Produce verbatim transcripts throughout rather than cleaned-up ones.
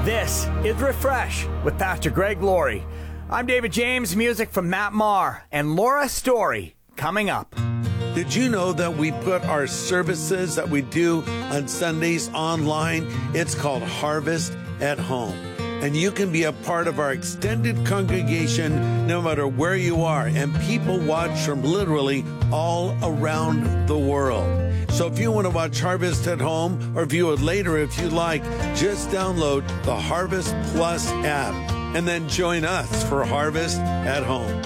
This is Refresh with Pastor Greg Laurie. I'm David James, music from Matt Maher, and Laura Story coming up. Did you know that we put our services that we do on Sundays online? It's called Harvest at Home. And you can be a part of our extended congregation no matter where you are. And people watch from literally all around the world. So if you want to watch Harvest at Home or view it later if you like, just download the Harvest Plus app and then join us for Harvest at Home.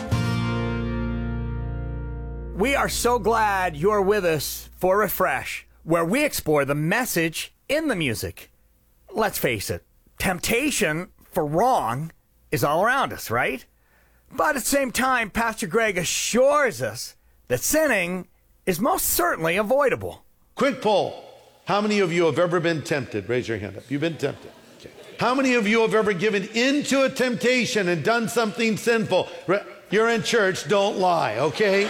We are so glad you're with us for Refresh, where we explore the message in the music. Let's face it, temptation for wrong is all around us, right? But at the same time, Pastor Greg assures us that sinning is most certainly avoidable. Quick poll. How many of you have ever been tempted? Raise your hand up. You've been tempted. Okay. How many of you have ever given into a temptation and done something sinful? You're in church, don't lie, okay?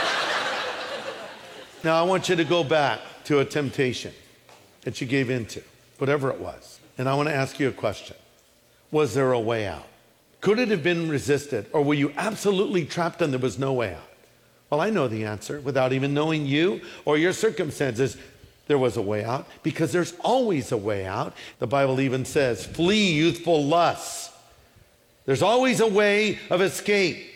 Now I want you to go back to a temptation that you gave into, whatever it was. And I want to ask you a question. Was there a way out? Could it have been resisted? Or were you absolutely trapped and there was no way out? Well, I know the answer without even knowing you or your circumstances. There was a way out because there's always a way out. The Bible even says, flee youthful lusts. There's always a way of escape.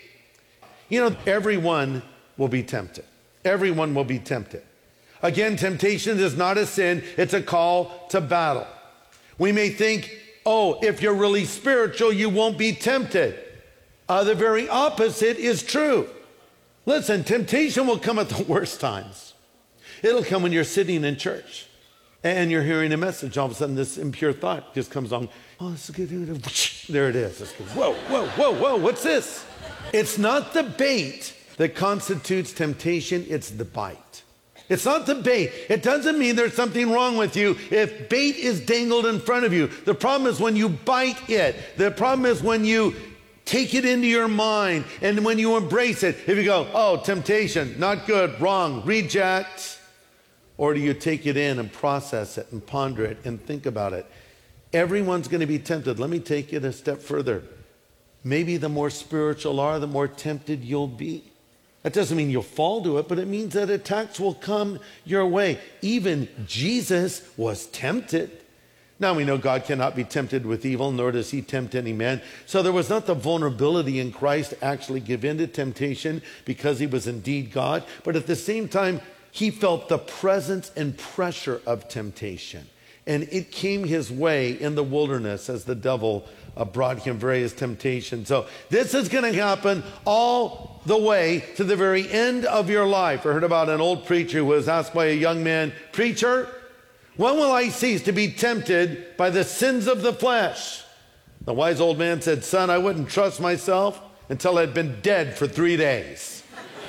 You know, everyone will be tempted. Everyone will be tempted. Again, temptation is not a sin. It's a call to battle. We may think, oh, if you're really spiritual, you won't be tempted. Uh, the very opposite is true. Listen, temptation will come at the worst times. It'll come when you're sitting in church and you're hearing a message. All of a sudden, this impure thought just comes on. Oh, this is good. There it is. It's good. Whoa, whoa, whoa, whoa. What's this? It's not the bait that constitutes temptation. It's the bite. It's not the bait. It doesn't mean there's something wrong with you if bait is dangled in front of you. The problem is when you bite it. The problem is when you take it into your mind and when you embrace it. If you go, oh, temptation, not good, wrong, reject. Or do you take it in and process it and ponder it and think about it? Everyone's going to be tempted. Let me take it a step further. Maybe the more spiritual you are, the more tempted you'll be. That doesn't mean you'll fall to it, but it means that attacks will come your way. Even Jesus was tempted. Now we know God cannot be tempted with evil, nor does he tempt any man. So there was not the vulnerability in Christ to actually give in to temptation because he was indeed God. But at the same time, he felt the presence and pressure of temptation. And it came his way in the wilderness as the devil uh, brought him various temptations. So this is going to happen all the way to the very end of your life. I heard about an old preacher who was asked by a young man, preacher, when will I cease to be tempted by the sins of the flesh? The wise old man said, son, I wouldn't trust myself until I'd been dead for three days.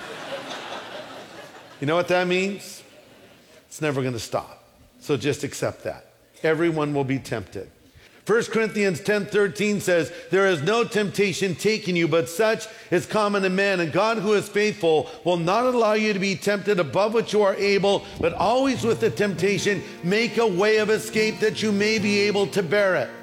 You know what that means? It's never going to stop. So just accept that. Everyone will be tempted. First Corinthians ten thirteen says, there is no temptation taken you, but such is common to man. And God, who is faithful, will not allow you to be tempted above what you are able, but always with the temptation, make a way of escape that you may be able to bear it.